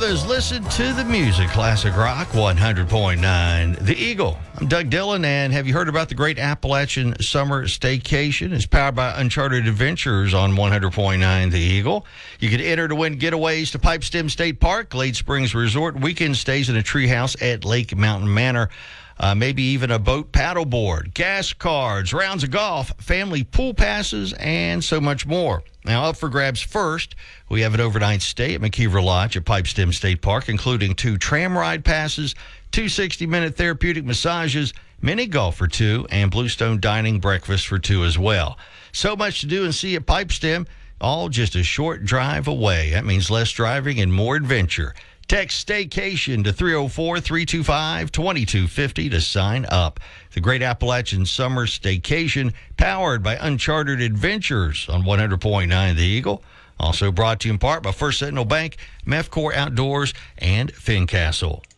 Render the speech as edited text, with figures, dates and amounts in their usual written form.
brothers, listen to the music. Classic Rock 100.9 The Eagle. I'm Doug Dillon, and have you heard about the Great Appalachian Summer Staycation? It's powered by Uncharted Adventures on 100.9 The Eagle. You can enter to win getaways to Pipestem State Park, Glade Springs Resort, weekend stays in a treehouse at Lake Mountain Manor. Maybe even a boat paddleboard, gas cards, rounds of golf, family pool passes, and so much more. Now, up for grabs first, we have an overnight stay at McKeever Lodge at Pipestem State Park, including 2 tram ride passes, 2 60-minute therapeutic massages, mini golf for 2, and Bluestone Dining breakfast for 2 as well. So much to do and see at Pipestem, all just a short drive away. That means less driving and more adventure. Text STAYCATION to 304-325-2250 to sign up. The Great Appalachian Summer Staycation, powered by Uncharted Adventures on 100.9 The Eagle. Also brought to you in part by First Sentinel Bank, Mefcor Outdoors, and Fincastle.